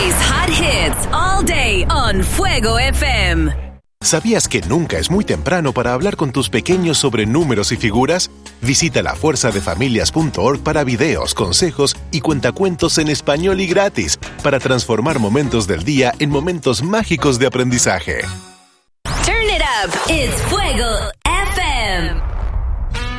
Today's hot hits all day on Fuego FM. ¿Sabías que nunca es muy temprano para hablar con tus pequeños sobre números y figuras? Visita lafuerzadefamilias.org para videos, consejos y cuentacuentos en español y gratis para transformar momentos del día en momentos mágicos de aprendizaje. Turn it up. It's Fuego